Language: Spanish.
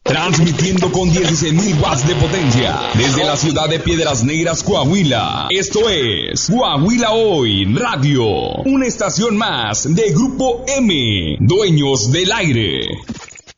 Transmitiendo con 16.000 watts de potencia desde la ciudad de Piedras Negras, Coahuila. Esto es Coahuila Hoy Radio, una estación más de Grupo M, dueños del aire.